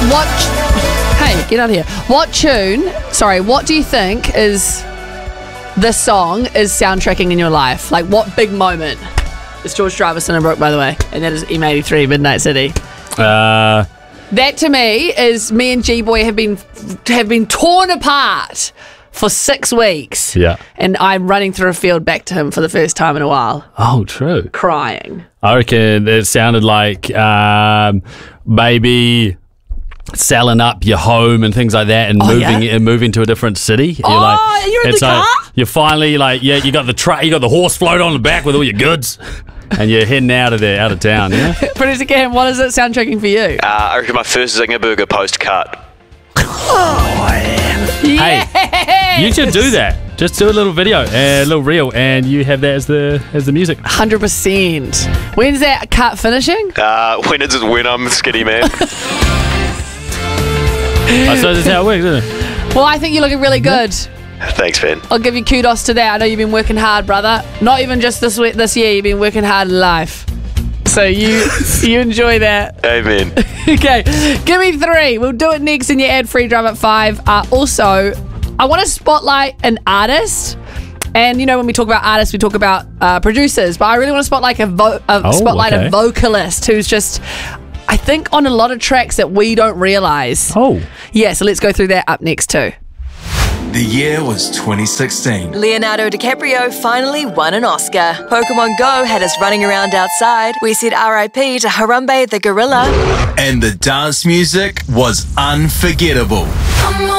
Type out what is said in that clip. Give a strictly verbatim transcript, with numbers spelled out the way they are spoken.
what? Hey, get out of here. What tune? Sorry, what do you think is the song is soundtracking in your life? Like, what big moment? It's George Driver, Cinnabrook, by the way, and that is M eighty-three, Midnight City. Uh, that to me is me and G-Boy have been have been torn apart for six weeks. Yeah. And I'm running through a field back to him for the first time in a while. Oh, true. Crying. I reckon it sounded like um, maybe selling up your home and things like that, and Oh, moving yeah? and moving to a different city. You're Oh, like, you're in it's the like, car? You're finally like, yeah, you got the truck, you got the horse float on the back with all your goods, and you're heading out of there, out of town. Yeah. Producer Cam, what is it soundtracking for you? Uh, I reckon my first Zinger Burger post-cut. Hey, you should do that. Just do a little video, a little reel, and you have that as the as the music. one hundred percent. When's that cut finishing? Uh, when is it when I'm skinny, man? I suppose that's how it works, isn't it? Well, I think you're looking really good. Thanks, man. I'll give you kudos to that. I know you've been working hard, brother. Not even just this week, this year. You've been working hard in life. So you you enjoy that. Amen. Okay, give me three. We'll do it next in your ad-free drive at five. Uh, also, I want to spotlight an artist. And you know, when we talk about artists, we talk about uh, producers. But I really want to spotlight a, vo- a Oh, spotlight okay. a vocalist who's just, I think, on a lot of tracks that we don't realize. Oh. Yeah, so let's go through that up next too. The year was twenty sixteen. Leonardo DiCaprio finally won an Oscar. Pokemon Go had us running around outside. We said R I P to Harambe the gorilla. And the dance music was unforgettable.